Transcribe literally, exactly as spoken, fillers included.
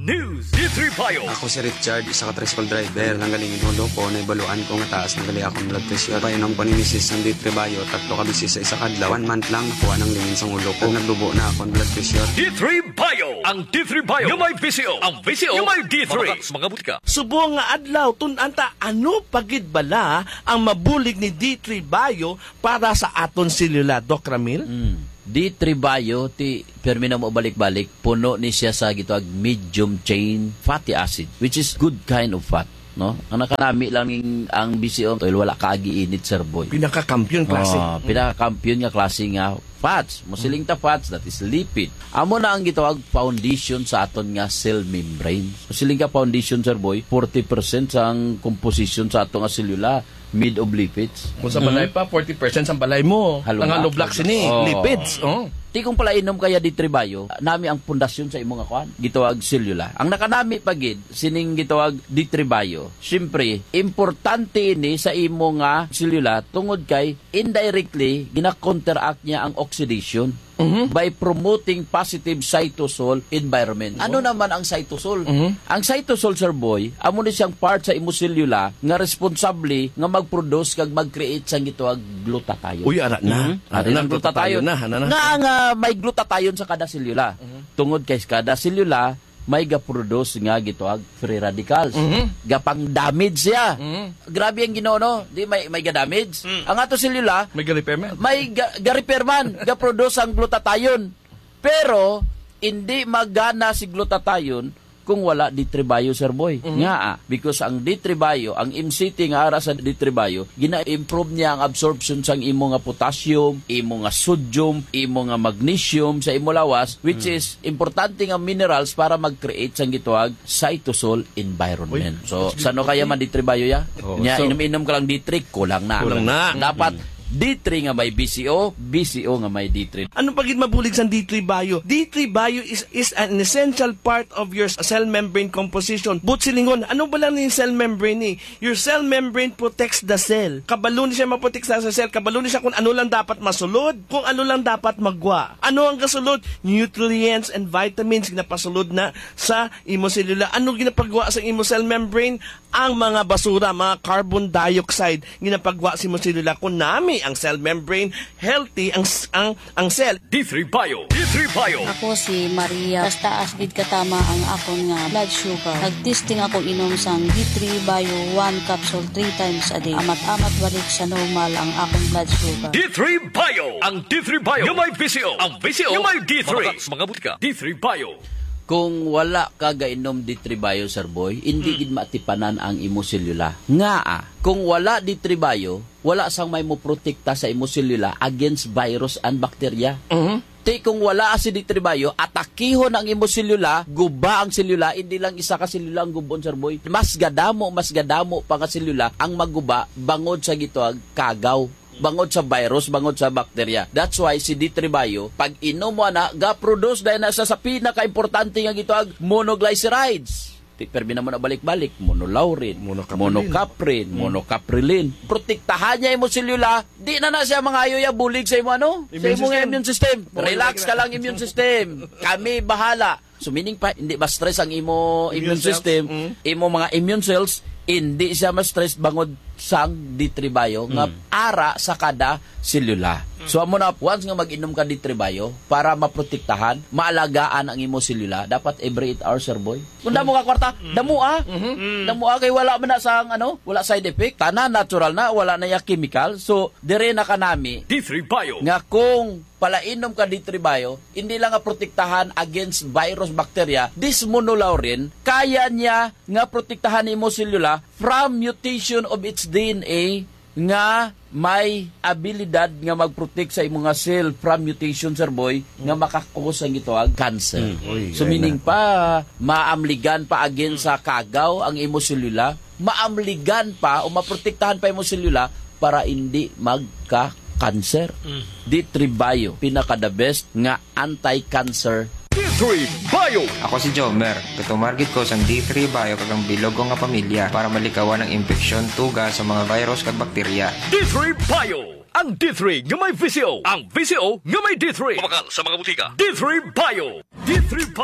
News. D three Bio. Ako si Richard, isa ka tricycle driver. Nanggaling inulo ko, naibaluan ko nga taas ng gali akong blood pressure. Painom ko ni misis ng D three Bio, tatlo ka bisis sa isa kadlaw. One month lang, nakuha ng lingin sa ulo ko. Nagdubo na akong blood pressure. D three Bio. Ang D three Bio yung may V C O. Ang V C O yung may D three. Mga butika. Subo nga adlaw, tunanta ano pagid bala ang mabulig ni D three Bio para sa aton silula, Doc Ramil? Mm. D three Bio, ti permi na mo balik-balik, puno ni siya sa gitawag medium chain fatty acid, which is good kind of fat. No? Ang nakanami lang ng, ang B C O, wala kaagi-init, sir boy. Pinaka-kampiyon klase. Oh, pinaka-kampiyon nga klase nga fats. Musiling ta fats, that is lipid. Amo na ang gitawag foundation sa aton nga cell membrane. Musiling ka foundation, sir boy, forty percent sa ang composition sa aton nga selula made of lipids. Kung sa balay pa, forty percent sa balay mo. Halo ang nga. hollow blocks ini, Oh. lipids. Oh. Ti kung pala inom kaya di Bio, nami ang pundasyon sa imong akuan, gitawag selula. Ang nakanami pagid sining gitawag di Bio. Syempre, importante ini sa imo nga selula tungod kay indirectly gina-counteract niya ang oxidation. Mm-hmm. By promoting positive cytosol environment. Ano naman ang cytosol? Mm-hmm. Ang cytosol, sir boy, amo ni siyang part sa imo selula nga responsable nga mag-produce kag mag-create sang gitawag glutathione. Uy, ara na. Mm-hmm. Ara na, glutathione na. Ana na. Nga nga may glutathione sa kada selula. Mm-hmm. Tungod kay kada selula may ga-produce nga gitawag free radicals. Mm-hmm. Gapang damage siya. Mm-hmm. Grabe ang Ginoo, no? Di may may ga-damage. Mm-hmm. Ang ato selula may ga-repair man. May ga- ga-repair man, ga-produce ang glutathione. Pero hindi magana si glutathione kung wala D three Bio, sir boy. Mm-hmm. Nga ah, because ang D three Bio, ang M C T nga ara sa D three Bio, gina-improve niya ang absorption sang imo nga potassium, imo nga sodium, imo nga magnesium sa imo lawas, which mm. is importante nga minerals para mag-create sang gitawag cytosol environment. Uy, so, sano kaya man D three Bio ya? Oh, nya so, inom-inom ka lang D three, kulang na. Kulang na. Dapat mm. D three nga may B C O, B C O nga may D three. Ano pagid mabulig sa D three Bio? D three Bio is is an essential part of your cell membrane composition. But silingon, ano ba lang yung cell membrane ni? Your cell membrane protects the cell. Kabalo ni siya maprotek sa cell, kabalo ni siya kung ano lang dapat masulod, kung ano lang dapat magwa. Ano ang kasulod? Nutrients and vitamins ginapasulod na sa imo selula. Ano ginapagwa sa imo cell membrane? Ang mga basura, mga carbon dioxide ginapagwa sa imo selula. Kung nami ang cell membrane, healthy ang ang ang cell. D three Bio. D three Bio. Ako si Maria. Taas gid katama ang akon nga blood sugar. Nagtesting ako inom sang D three Bio one capsule three times a day. Amat-amat balik sa normal ang akong blood sugar. D three Bio. Ang D three Bio yung may V C O. Ang V C O yung may D three. Mga butika. D three Bio. Kung wala ka gainom D three Bio, sir boy, hindi gid matipanan ang imo selula. Nga ah, kung wala D three Bio, wala sang may mo protekta sa imo selula against virus and bacteria. Mm-hmm. Te kung wala si D three Bio, atakihon ang imo selula, guba ang selula, hindi lang isa ka selula ang gubon, sir boy. Mas gadamo, mas gadamo pa ka selula ang maguba bangod sa gitawag kagaw. Bangod sa virus, bangod sa bacteria. That's why si D three Bio, pag inom mo na, ga-produce dahil na sa pinaka-importante nga gitawag monoglycerides. Permi naman na balik-balik, monolaurin, monocaprilin, monocaprin, hmm. monocaprilin. Protektahan niya imo selula, di na na siya mga ayo ya bulig sa imo ano? Immune sa imo system. Immune system. Relax ka lang immune system. Kami bahala. So meaning pa, hindi ba stress ang imo immune, immune system, mm. imo mga immune cells, hindi siya ma-stress bangod sang D three Bio nga mm. ara sa kada selula. Mm. So amo na once nga mag-inom ka D three Bio para maprotektahan, maalagaan ang imo selula, dapat every eight hours, sir boy. Kung damo ka kwarta, mm. damo ah. Mm-hmm. Damo ah kay wala man na sang ano, wala side effect, tanan natural na, wala na ya chemical. So dire na kanami D three Bio nga kung palainom ka D three Bio, hindi lang nga protektahan against virus, bacteria, this monolaurin, kaya niya nga protektahan imo selula from mutation of its D N A nga may abilidad nga mag-protect sa imong nga cell from mutation, sir boy, nga makakos ang gitawag cancer. Mm. Uy, so meaning pa, maamligan pa against sa kagaw ang imo selula, maamligan pa o maprotektahan pa imo selula para hindi magka cancer. Mm. D three Bio, pinaka the best nga anti-cancer. D three Bio. Ako si Jomer. Katumargit ko sang D three Bio kagang bilog ko nga pamilya para malikawan ang infeksyon, tuga sa mga virus kag bakterya. D three Bio. Ang D three nga may V C O. Ang V C O nga may D three. Pamakal sa mga butika. D three Bio. D three Bio.